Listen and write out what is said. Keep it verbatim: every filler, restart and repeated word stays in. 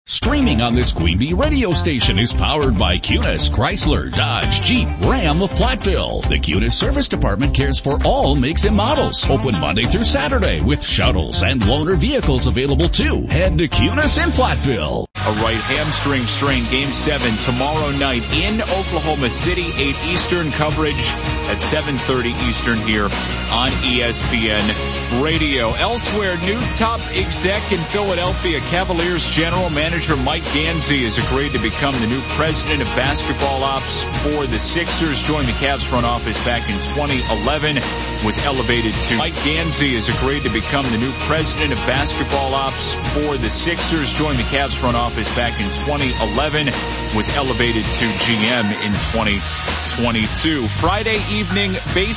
Streaming on this Queen Bee radio station is powered by Cunis, Chrysler, Dodge, Jeep, Ram of Platteville. The Cunis Service Department cares for all makes and models. Open Monday through Saturday with shuttles and loaner vehicles available too. Head to Cunis in Platteville. A right hamstring strain, game seven tomorrow night in Oklahoma City, eight Eastern coverage at seven thirty Eastern here on E S P N Radio. Elsewhere, new top exec in Philadelphia, Cavaliers general manager Mike Gansey has agreed to become the new president of basketball ops for the Sixers. Joined the Cavs front office back in twenty eleven, was elevated to Mike Gansey has agreed to become the new president of basketball ops for the Sixers. Joined the Cavs front office back in twenty eleven, was elevated to G M in twenty twenty-two. Friday evening base